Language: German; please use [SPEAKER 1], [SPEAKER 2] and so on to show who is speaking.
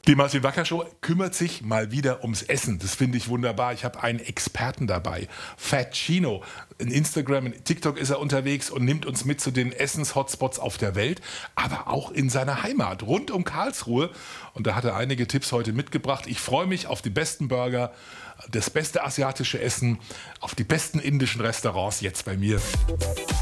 [SPEAKER 1] Die Martin Wacker Show kümmert sich mal wieder ums Essen. Das finde ich wunderbar. Ich habe einen Experten dabei, Fat Chino. In Instagram, in TikTok ist er unterwegs und nimmt uns mit zu den Essens-Hotspots auf der Welt, aber auch in seiner Heimat, rund um Karlsruhe. Und da hat er einige Tipps heute mitgebracht. Ich freue mich auf die besten Burger, das beste asiatische Essen, auf die besten indischen Restaurants jetzt bei mir.